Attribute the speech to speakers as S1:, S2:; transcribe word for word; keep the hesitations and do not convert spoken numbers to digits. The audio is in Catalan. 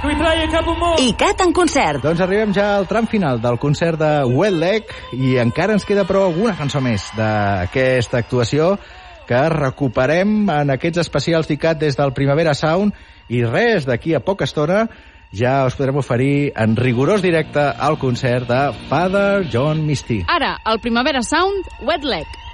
S1: I Cat en concert.
S2: Doncs arribem ja al tram final del concert de Wet Leg i encara ens queda però alguna cançó més d'aquesta actuació que recuperem en aquests especials d'I C A T des del Primavera Sound i res, d'aquí a poca estona ja us podrem oferir en rigorós directe al concert de Father John Misty.
S3: Ara, al Primavera Sound, Wet Leg.